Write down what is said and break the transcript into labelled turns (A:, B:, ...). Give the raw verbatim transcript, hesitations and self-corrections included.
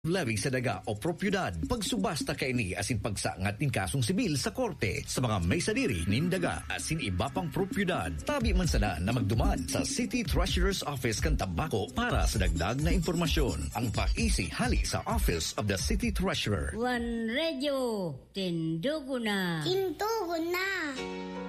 A: levy sa daga o propiedad. Pagsubasta kay ni asin pagsangat nin kasong sibil sa korte sa mga may sadiri nin daga asin iba pang propiedad. Tabi man sana na magduman sa City Treasurer's Office kan Tambako para sa dagdag na impormasyon. Ang paisi hali sa Office of the City Treasurer.
B: One Radio, tindugo na.
C: Tindugo na.